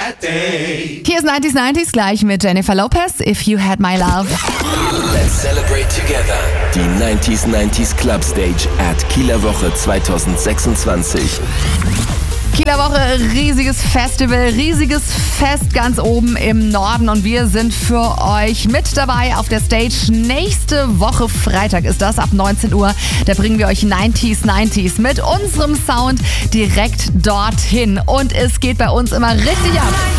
that day. Hier ist 90s gleich mit Jennifer Lopez, If You Had My Love. Let's celebrate together. Die 90s Club Stage at Kieler Woche 2026. Kieler Woche, riesiges Festival, riesiges Fest ganz oben im Norden und wir sind für euch mit dabei auf der Stage. Nächste Woche Freitag ist das, ab 19 Uhr. Da bringen wir euch 90s mit unserem Sound direkt dorthin und es geht bei uns immer richtig ab.